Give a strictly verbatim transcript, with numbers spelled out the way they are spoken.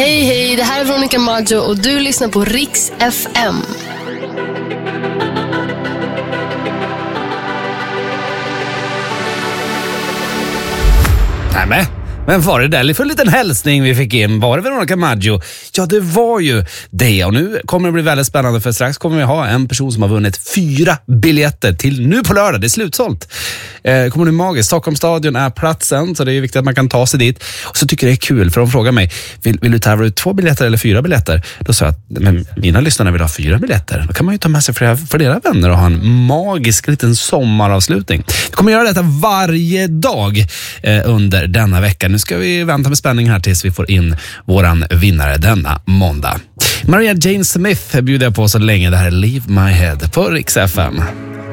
Hej, hej, det här är Veronica Maggio och du lyssnar på Rix F M. Nämen, men var det där för en liten hälsning vi fick in? Var det Veronica Maggio? Ja, det var ju det. Och nu kommer det bli väldigt spännande, för strax kommer vi ha en person som har vunnit fyra biljetter till nu på lördag. Det är slutsålt. Eh, kommer det magiskt. Stockholmsstadion är platsen, så det är viktigt att man kan ta sig dit. Och så tycker jag det är kul, för de frågar mig, vill, vill du tävla ut två biljetter eller fyra biljetter? Då sa jag att men mina lyssnare vill ha fyra biljetter. Då kan man ju ta med sig flera, flera vänner och ha en magisk liten sommaravslutning. Vi kommer göra detta varje dag eh, under denna vecka. Nu ska vi vänta med spänning här tills vi får in våran vinnare denna måndag. Maria Jane Smith bjuder på så länge. Det här är Leave My Head på Rix F M.